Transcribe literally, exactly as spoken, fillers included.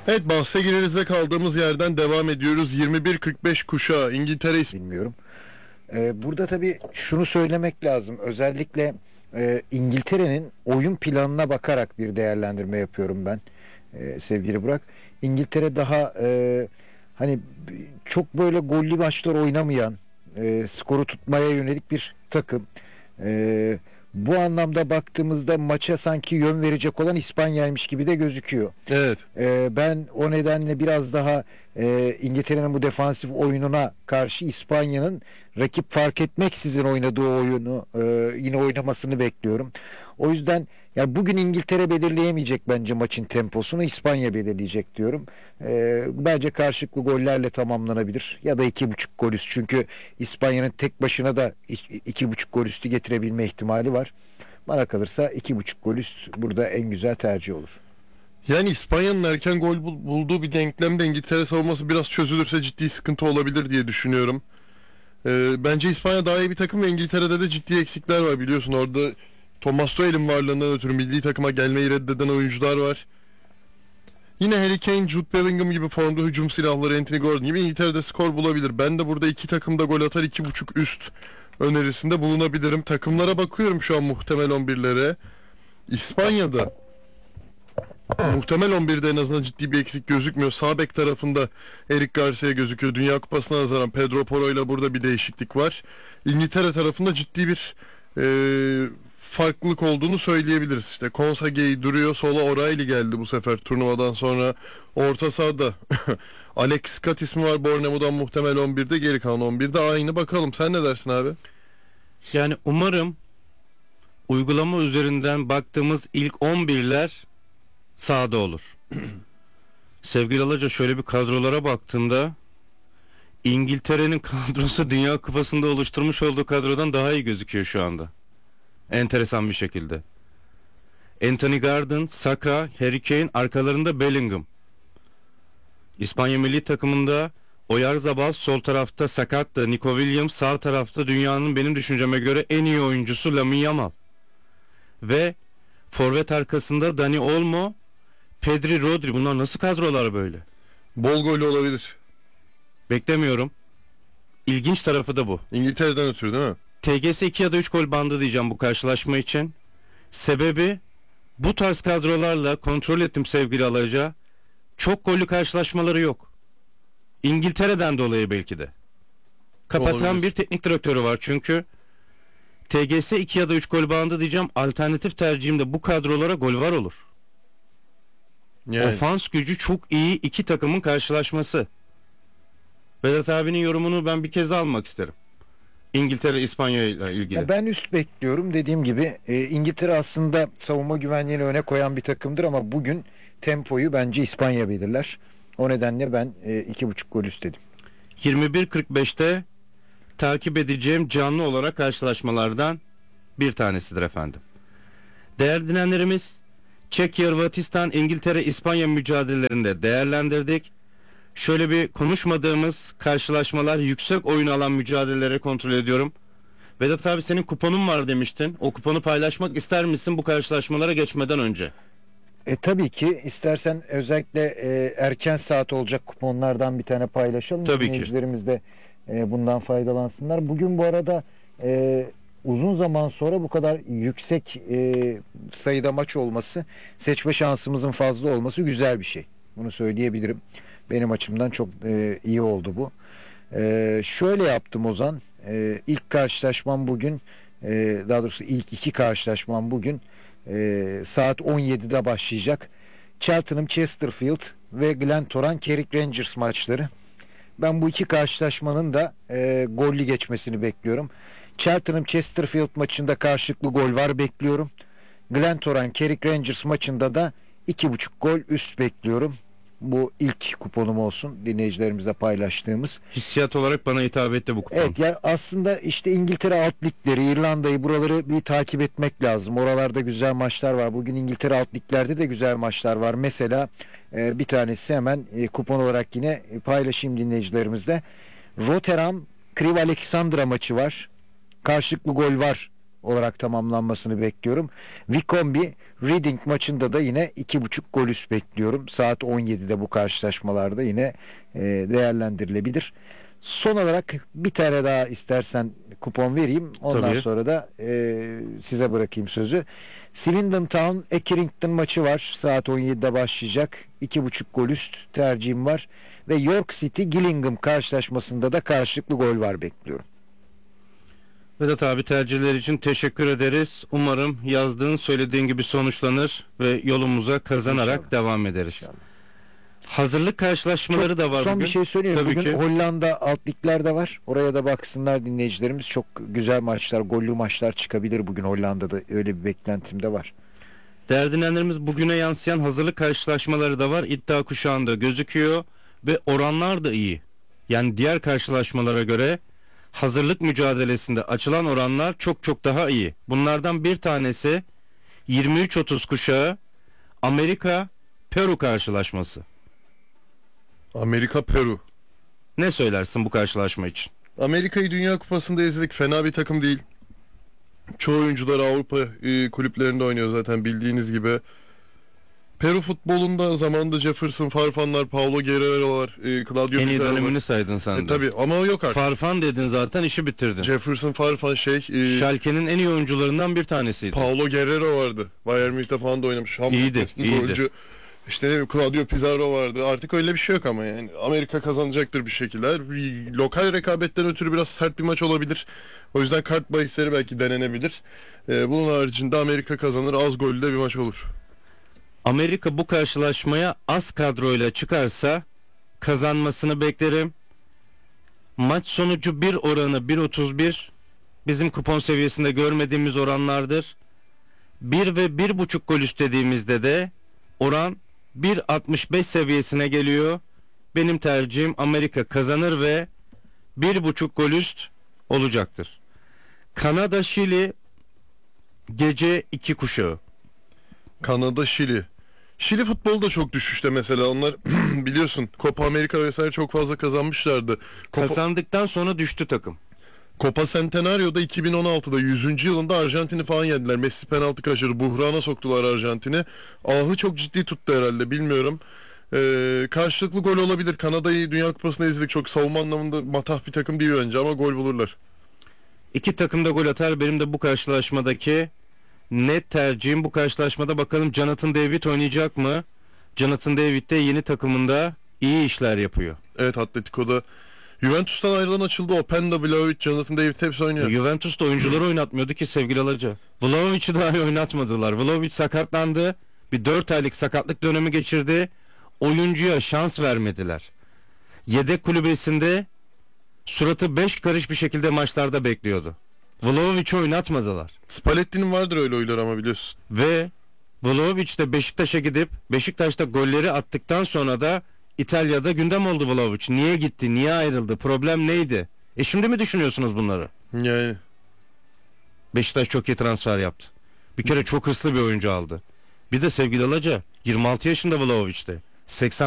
Evet, bahse girerize kaldığımız yerden devam ediyoruz. yirmi bir kırk beş kuşağı İngiltere İsp- Bilmiyorum. Ee, burada tabii şunu söylemek lazım. Özellikle e, İngiltere'nin oyun planına bakarak bir değerlendirme yapıyorum ben, e, sevgili Burak. İngiltere daha e, hani b- çok böyle gollü maçlar oynamayan, e, skoru tutmaya yönelik bir takım. E, Bu anlamda baktığımızda maça sanki yön verecek olan İspanya'ymış gibi de gözüküyor. Evet. Ee, ben o nedenle biraz daha e, İngiltere'nin bu defansif oyununa karşı İspanya'nın rakip fark etmeksizin oynadığı oyunu e, yine oynamasını bekliyorum. O yüzden ya bugün İngiltere belirleyemeyecek bence maçın temposunu, İspanya belirleyecek diyorum. E, bence karşılıklı gollerle tamamlanabilir ya da iki buçuk gol üstü, çünkü İspanya'nın tek başına da iki, iki buçuk gol üstü getirebilme ihtimali var. Bana kalırsa iki buçuk gol üst burada en güzel tercih olur. Yani İspanya'nın erken gol bul- bulduğu bir denklemde İngiltere savunması biraz çözülürse ciddi sıkıntı olabilir diye düşünüyorum. Ee, bence İspanya daha iyi bir takım ve İngiltere'de de ciddi eksikler var, biliyorsun. Orada Thomas Tuchel'in varlığından ötürü milli takıma gelmeyi reddeden oyuncular var. Yine Harry Kane, Jude Bellingham gibi formda hücum silahları, Anthony Gordon gibi İngiltere'de skor bulabilir. Ben de burada iki takım da gol atar, iki buçuk üst önerisinde bulunabilirim. Takımlara bakıyorum şu an, muhtemel on birlere. İspanya'da muhtemel on birde en azından ciddi bir eksik gözükmüyor. Sağ bek tarafında Eric Garcia gözüküyor. Dünya Kupası'na nazaran Pedro Porro ile burada bir değişiklik var. İngiltere tarafında ciddi bir e, farklılık olduğunu söyleyebiliriz. İşte Konsagei duruyor. Sola O'Reilly geldi bu sefer turnuvadan sonra. Orta sahada Alex Scott ismi var. Bournemouth'dan muhtemel on birde. Geri kalan on birde aynı. Bakalım, sen ne dersin abi? Yani umarım uygulama üzerinden baktığımız ilk on birler sahada olur. Sevgili Alaca, şöyle bir kadrolara baktığımda İngiltere'nin kadrosu Dünya Kupası'nda oluşturmuş olduğu kadrodan daha iyi gözüküyor şu anda. Enteresan bir şekilde. Anthony Gordon, Saka, Harry Kane, arkalarında Bellingham. İspanya milli takımında Oyarzabal sol tarafta sakattı. Nico Williams sağ tarafta dünyanın benim düşünceme göre en iyi oyuncusu Lamine Yamal. Ve forvet arkasında Dani Olmo, Pedri, Rodri. Bunlar nasıl kadrolar böyle? Bol golü olabilir. Beklemiyorum. İlginç tarafı da bu. İngiltere'den ötürü değil mi? T G S iki ya da üç gol bandı diyeceğim bu karşılaşma için. Sebebi, bu tarz kadrolarla kontrol ettim sevgili Alaca. Çok gollü karşılaşmaları yok. İngiltere'den dolayı belki de. Kapatan Olabilir. bir teknik direktörü var çünkü. T G S iki ya da üç gol bandı diyeceğim. Alternatif tercihimde bu kadrolara gol var olur. Yani. Ofans gücü çok iyi iki takımın karşılaşması. Vedat abinin yorumunu ben bir kez daha almak isterim. İngiltere İspanya ile ilgili. Ya ben üst bekliyorum. Dediğim gibi e, İngiltere aslında savunma güvenliğini öne koyan bir takımdır ama bugün tempoyu bence İspanya belirler. O nedenle ben e, iki buçuk gol üst dedim. yirmi bir kırk beşte takip edeceğim canlı olarak karşılaşmalardan bir tanesidir efendim. Değerli dinleyenlerimiz, Çekya, Hırvatistan, İngiltere, İspanya mücadelelerinde değerlendirdik. Şöyle bir konuşmadığımız karşılaşmalar, yüksek oyun alan mücadelelere kontrol ediyorum. Vedat abi, senin kuponun var demiştin. O kuponu paylaşmak ister misin bu karşılaşmalara geçmeden önce? E, tabii ki istersen özellikle e, erken saat olacak kuponlardan bir tane paylaşalım. Tabii ki. Dinleyicilerimiz de e, bundan faydalansınlar. Bugün bu arada e, uzun zaman sonra bu kadar yüksek e, sayıda maç olması, seçme şansımızın fazla olması güzel bir şey. Bunu söyleyebilirim. Benim açımdan çok e, iyi oldu bu. E, şöyle yaptım Ozan. E, ilk karşılaşmam bugün, e, daha doğrusu ilk iki karşılaşmam bugün e, saat on yedide başlayacak. Cheltenham Chesterfield ve Glentoran Carrick Rangers maçları. Ben bu iki karşılaşmanın da e, gollü geçmesini bekliyorum. Cheltenham Chesterfield maçında karşılıklı gol var bekliyorum. Glentoran Carrick Rangers maçında da iki buçuk gol üst bekliyorum. Bu ilk kuponum olsun, dinleyicilerimizle paylaştığımız. Hissiyat olarak bana hitap etti bu kupon. Evet, ya aslında işte İngiltere alt ligleri, İrlanda'yı, buraları bir takip etmek lazım. Oralarda güzel maçlar var. Bugün İngiltere alt liglerde de güzel maçlar var. Mesela e, bir tanesi hemen e, kupon olarak yine e, paylaşayım dinleyicilerimizle. Rotterdam Kriv Alexandra maçı var. Karşılıklı gol var olarak tamamlanmasını bekliyorum. Vikombi Reading maçında da yine iki buçuk gol üst bekliyorum. Saat on yedide bu karşılaşmalarda yine e, değerlendirilebilir. Son olarak bir tane daha istersen kupon vereyim. Ondan Tabii. sonra da e, size bırakayım sözü. Swindon Town Accrington maçı var. Saat on yedide başlayacak. iki buçuk gol üst tercihim var. Ve York City Gillingham karşılaşmasında da karşılıklı gol var bekliyorum. Vedat abi, tercihler için teşekkür ederiz. Umarım yazdığın, söylediğin gibi sonuçlanır ve yolumuza kazanarak İnşallah. devam ederiz. İnşallah. Hazırlık karşılaşmaları Çok- da var son bugün. bir şey söyleyeyim. Tabii Bugün ki. Hollanda alt liglerde var. Oraya da baksınlar dinleyicilerimiz. Çok güzel maçlar, gollü maçlar çıkabilir bugün Hollanda'da. Öyle bir beklentim de var. Değerli dinleyenlerimiz, bugüne yansıyan hazırlık karşılaşmaları da var. İddia kuşağında gözüküyor ve oranlar da iyi. Yani diğer karşılaşmalara göre hazırlık mücadelesinde açılan oranlar çok çok daha iyi. Bunlardan bir tanesi yirmi üç otuz kuşağı Amerika Peru karşılaşması. Amerika Peru. Ne söylersin bu karşılaşma için? Amerika'yı Dünya Kupası'nda izledik. Fena bir takım değil. Çoğu oyuncular Avrupa e, kulüplerinde oynuyor zaten bildiğiniz gibi. Peru futbolunda zamanında Jefferson Farfanlar, Paulo Guerrero'lar, e, Claudio En iyi Pizarro'lar. dönemini saydın sen de. E, tabii ama o yok artık. Farfan dedin zaten, işi bitirdin. Jefferson Farfan şey, e, Schalke'nin en iyi oyuncularından bir tanesiydi. Paulo Guerrero vardı. Bayern Münih'te falan da oynamış. Hamburg İyiydi, eski iyiydi. golcü. İşte ne bileyim, Claudio Pizarro vardı. Artık öyle bir şey yok ama yani. Amerika kazanacaktır bir şekilde. Bir lokal rekabetten ötürü biraz sert bir maç olabilir. O yüzden kart bahisleri belki denenebilir. Ee, bunun haricinde Amerika kazanır. Az gollü de bir maç olur. Amerika bu karşılaşmaya az kadroyla çıkarsa kazanmasını beklerim. Maç sonucu bir oranı bir otuz bir. Bizim kupon seviyesinde görmediğimiz oranlardır. bir ve bir buçuk gol istediğimizde de oran bir altmış beş seviyesine geliyor. Benim tercihim Amerika kazanır ve bir buçuk gol üst olacaktır. Kanada Şili gece iki kuşağı. Kanada, Şili. Şili futbolu da çok düşüşte mesela. Onlar biliyorsun Copa Amerika vesaire çok fazla kazanmışlardı. Copa, Kazandıktan sonra düştü takım. Copa Centenario'da iki bin on altıda yüzüncü yılında Arjantin'i falan yendiler. Messi penaltı kaçırdı. Buhrana soktular Arjantin'i. Ahı çok ciddi tuttu herhalde, bilmiyorum. Ee, karşılıklı gol olabilir. Kanada'yı Dünya Kupası'nda izledik. Çok savunma anlamında matah bir takım değil bence ama gol bulurlar. İki takım da gol atar. Benim de bu karşılaşmadaki net tercihim bu karşılaşmada. Bakalım Jonathan David oynayacak mı? Jonathan David de yeni takımında iyi işler yapıyor. Evet, Atletico'da Juventus'tan ayrılan açıldı. Openda, Vlahovic, Jonathan David hepsi oynuyor. Juventus'ta oyuncuları oynatmıyordu ki sevgili Alaca. Vlahovic'i dahi oynatmadılar. Vlahovic sakatlandı. Bir dört aylık sakatlık dönemi geçirdi. Oyuncuya şans vermediler. Yedek kulübesinde suratı beş karış bir şekilde maçlarda bekliyordu. Vlahovic'i oynatmadılar. Spalletti'nin vardır öyle oylar ama biliyorsun. Ve Vlahovic de Beşiktaş'a gidip Beşiktaş'ta golleri attıktan sonra da İtalya'da gündem oldu Vlahovic. Niye gitti? Niye ayrıldı? Problem neydi? E şimdi mi düşünüyorsunuz bunları? Yani Beşiktaş çok iyi transfer yaptı. Bir kere çok hırslı bir oyuncu aldı. Bir de sevgili Alaca yirmi altı yaşında Vlahovic'te. seksen